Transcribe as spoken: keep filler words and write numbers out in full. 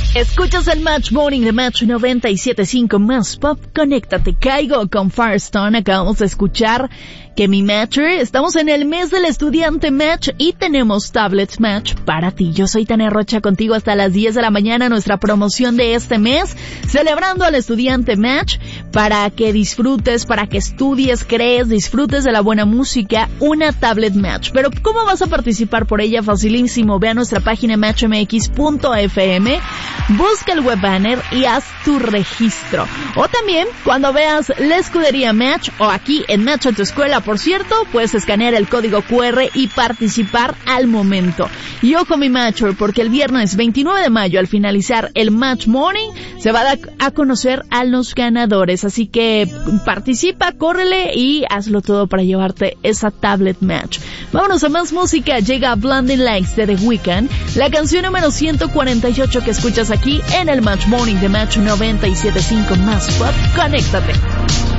Escuchas el Match Morning de Match noventa y siete punto cinco más Pop. Conéctate, caigo con Firestone. Acabamos de escuchar que mi Matcher, estamos en el mes del estudiante Match y tenemos Tablets Match para ti. Yo soy Tania Rocha, contigo hasta las diez de la mañana, nuestra promoción de este mes, celebrando al estudiante Match, para que disfrutes, para que estudies, crees, disfrutes de la buena música, una Tablet Match. Pero ¿cómo vas a participar por ella? Facilísimo, ve a nuestra página match m x punto f m, busca el web banner y haz tu registro. O también, cuando veas la escudería Match, o aquí en Match a tu escuela, por cierto, puedes escanear el código cu erre y participar al momento. Y ojo mi Matcher, porque el viernes veintinueve de mayo, al finalizar el Match Morning, se va a dar a conocer a los ganadores. Así que participa, córrele y hazlo todo para llevarte esa Tablet Match. Vámonos a más música. Llega Blinding Lights de The Weeknd, la canción número ciento cuarenta y ocho que escuchas aquí en el Match Morning de Match noventa y siete punto cinco más Pop. Conéctate.